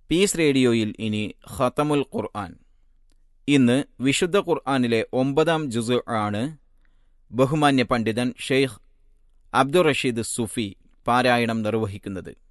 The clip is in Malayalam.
പീസ് റേഡിയോയിൽ ഇനി ഖതമുൽ ഖുർആൻ. ഇന്ന് വിശുദ്ധ ഖുർആനിലെ 9-ാം ജുസ് ആണ് ബഹുമാന്യ പണ്ഡിതൻ ഷെയ്ഖ് അബ്ദുർ റഷീദ് സുഫി പാരായണം നിർവഹിക്കുന്നത്.